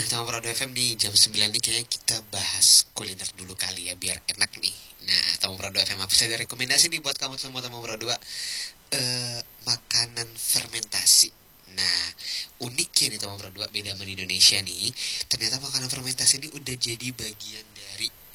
Tamu Prado FM di jam 9 nih kayaknya kita bahas kuliner dulu kali ya biar enak nih. Nah, Tamu Prado FM apa saja rekomendasi nih buat kamu semua Tamu Prado makanan fermentasi. Nah, uniknya nih Tamu Prado beda sama di Indonesia nih. Ternyata makanan fermentasi ini udah jadi bagian